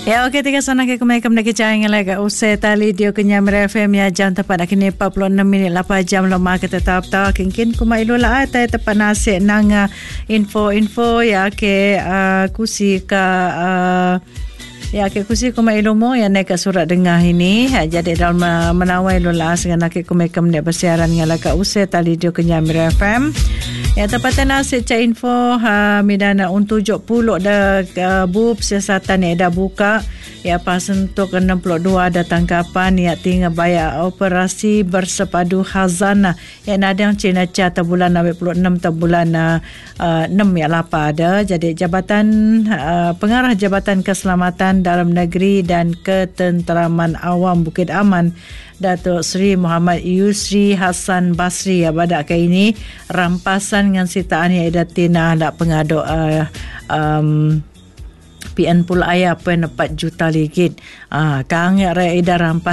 Ya, okey, tiga sana ke kumai kam nak kecai ngalaga usai tali dio kenyam FM ya jam tepat nak kini 46 minit 8 jam lama kita tetap kinkin kumai lula ai tepat nasi nang info ya ke kusi ka ya ke kusi kumai ilumo ya naik surat dengah ini jadi dalam menawai lula dengan nak kumai kam nak bersiaran ngalaga usai tali dio kenyam FM. Ya, tempatan nasi cak info midana untuk 70 dah bub siasatan yang dah buka. Ya, pas untuk 62 ada tangkapan ya tinggal bayar operasi bersepadu khazanah. Ya, ada yang Cina Cata bulan 26 ta bulan 6 ya lapa ada. Jadi Jabatan Pengarah Jabatan Keselamatan Dalam Negeri dan Ketenteraman Awam Bukit Aman Datuk Seri Muhammad Yusri Hassan Basri ya badak ke ini rampasan dengan sitaan yang ada tina dak pengaduk PN Pul Ayah 4 juta ringgit. Kang ya ida rampas